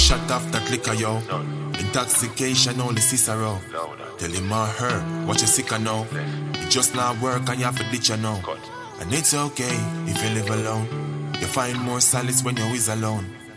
shut off that liquor, yo. Intoxication only Cicero. Tell him or her, what you sick of now. It just not work and you have to ditch you now. And it's okay if you live alone. You find more solace when you're alone.